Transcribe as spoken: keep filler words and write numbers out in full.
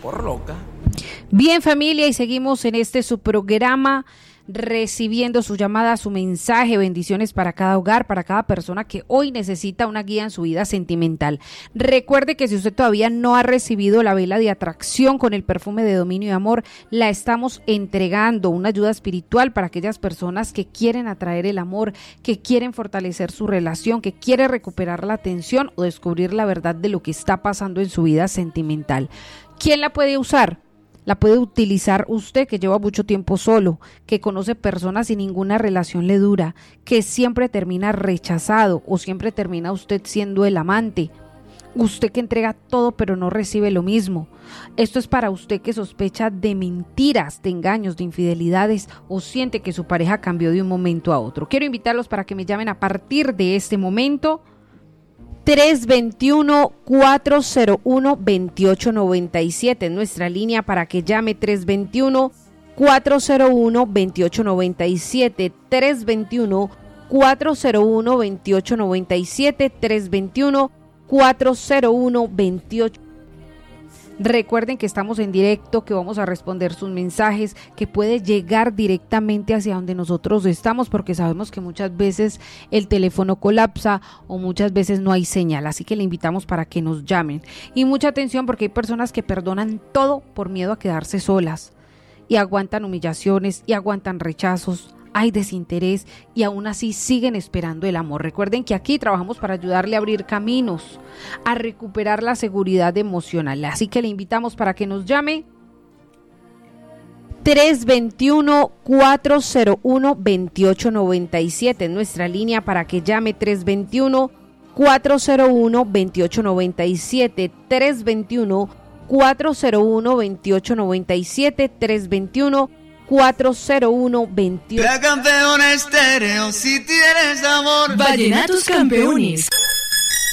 por loca. Bien, familia, y seguimos en este su programa, recibiendo su llamada, su mensaje. Bendiciones para cada hogar, para cada persona que hoy necesita una guía en su vida sentimental. Recuerde que si usted todavía no ha recibido la vela de atracción con el perfume de dominio y amor, la estamos entregando, una ayuda espiritual para aquellas personas que quieren atraer el amor, que quieren fortalecer su relación, que quieren recuperar la atención o descubrir la verdad de lo que está pasando en su vida sentimental. ¿Quién la puede usar? La puede utilizar usted, que lleva mucho tiempo solo, que conoce personas y ninguna relación le dura, que siempre termina rechazado o siempre termina usted siendo el amante. Usted que entrega todo pero no recibe lo mismo. Esto es para usted que sospecha de mentiras, de engaños, de infidelidades o siente que su pareja cambió de un momento a otro. Quiero invitarlos para que me llamen a partir de este momento. tres dos uno, cuatro cero uno, dos ocho nueve siete en nuestra línea para que llame. Tres dos uno, cuatro cero uno, dos ocho nueve siete, tres dos uno, cuatro cero uno, dos ocho nueve siete, tres dos uno, cuatro cero uno, dos ocho. Recuerden que estamos en directo, que vamos a responder sus mensajes, que puede llegar directamente hacia donde nosotros estamos, porque sabemos que muchas veces el teléfono colapsa o muchas veces no hay señal, así que le invitamos para que nos llamen. Y mucha atención, porque hay personas que perdonan todo por miedo a quedarse solas y aguantan humillaciones y aguantan rechazos. Hay desinterés y aún así siguen esperando el amor. Recuerden que aquí trabajamos para ayudarle a abrir caminos, a recuperar la seguridad emocional. Así que le invitamos para que nos llame. tres dos uno, cuatro cero uno, dos ocho nueve siete en nuestra línea para que llame. Tres dos uno, cuatro cero uno, dos ocho nueve siete, tres dos uno, cuatro cero uno, dos ocho nueve siete, tres dos uno, cuatro cero uno, dos ocho. La Campeona Estéreo, si tienes amor. Vallenatos Campeones.